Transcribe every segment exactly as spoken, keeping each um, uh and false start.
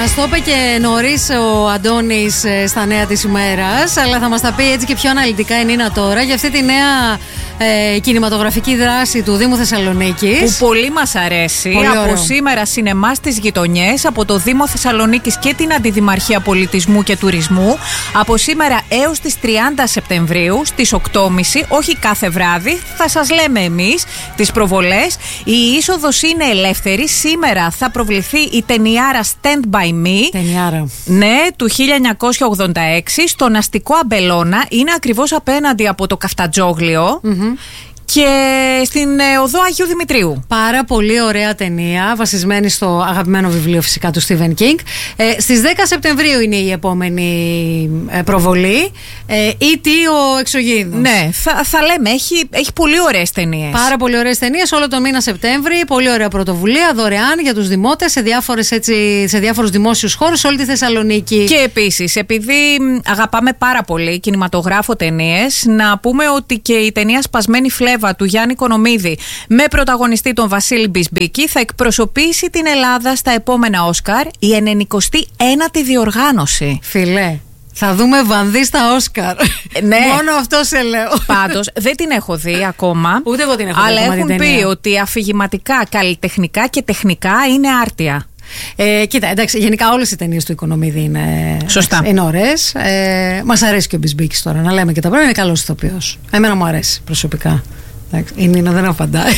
Μας το είπε και νωρίς ο Αντώνης στα νέα της ημέρας, αλλά θα μας τα πει έτσι και πιο αναλυτικά η Νίνα τώρα για αυτή τη νέα ε, κινηματογραφική δράση του Δήμου Θεσσαλονίκης. Που πολύ μας αρέσει. Πολύ από ωραίο. σήμερα σινεμά στις γειτονιές, από το Δήμο Θεσσαλονίκης και την Αντιδημαρχία Πολιτισμού και Τουρισμού. Από σήμερα έως τις τριάντα Σεπτεμβρίου στις οκτώ και μισή, όχι κάθε βράδυ, θα σας λέμε εμείς τις προβολές. Η είσοδος είναι ελεύθερη. Σήμερα θα προβληθεί η ταινιάρα Stand By Me. Ταινιάρα. Ναι, του χίλια εννιακόσια ογδόντα έξι, στον αστικό Αμπελώνα. Είναι ακριβώς απέναντι από το Καφτατζόγλιο. Mm-hmm. Και στην ε, οδό Αγίου Δημητρίου. Πάρα πολύ ωραία ταινία, βασισμένη στο αγαπημένο βιβλίο φυσικά του Stephen King. Ε, στις δέκα Σεπτεμβρίου είναι η επόμενη ε, προβολή. Ε, ή τι ο Εξωγήινος. Ναι, θα, θα λέμε, έχει, έχει πολύ ωραίες ταινίες. Πάρα πολύ ωραίες ταινίες όλο το μήνα Σεπτέμβρη. Πολύ ωραία πρωτοβουλία, δωρεάν για τους δημότες σε, διάφορες, έτσι, σε διάφορους δημόσιους χώρους σε όλη τη Θεσσαλονίκη. Και επίσης, επειδή αγαπάμε πάρα πολύ κινηματογράφο ταινίες, να πούμε ότι και η ταινία Σπασμένη Φλέβα του Γιάννη Κονομίδη με πρωταγωνιστή τον Βασίλη Μπισμπίκη θα εκπροσωπήσει την Ελλάδα στα επόμενα Όσκαρ, η ενενηκοστή ένατη διοργάνωση. Φιλέ, θα δούμε Βανδύ στα Όσκαρ. Ναι. Μόνο αυτό σε λέω. Πάντως δεν την έχω δει ακόμα. Ούτε εγώ την έχω δει. Αλλά ακόμα έχουν την πει ταινία. ότι αφηγηματικά, καλλιτεχνικά και τεχνικά είναι άρτια. Ε, κοίτα, εντάξει, γενικά όλες οι ταινίες του Οικονομίδη είναι, Σωστά. είναι ωραίες. Ε, μας αρέσει και ο Μπισμπίκης τώρα, να λέμε και τα πράγματα. Είναι καλός ηθοποιός. Εμένα μου αρέσει προσωπικά. Εντάξει, η Νίνα δεν απαντάει.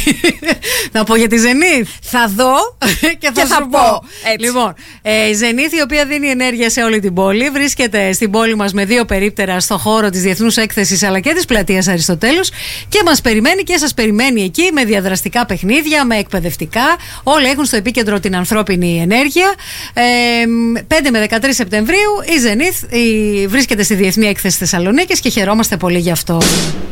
Να πω για τη Ζενίθ. Θα δω και θα, και θα σου πω. πω. Έτσι. Λοιπόν, ε, η Ζενίθ, η οποία δίνει ενέργεια σε όλη την πόλη, βρίσκεται στην πόλη μας με δύο περίπτερα στο χώρο της Διεθνούς Έκθεσης αλλά και της Πλατείας Αριστοτέλους και μας περιμένει και σας περιμένει εκεί με διαδραστικά παιχνίδια, με εκπαιδευτικά. Όλα έχουν στο επίκεντρο την ανθρώπινη ενέργεια. Ε, πέντε με δεκατρείς Σεπτεμβρίου η Ζενίθ η, βρίσκεται στη Διεθνή Έκθεση Θεσσαλονίκης και χαιρόμαστε πολύ γι' αυτό.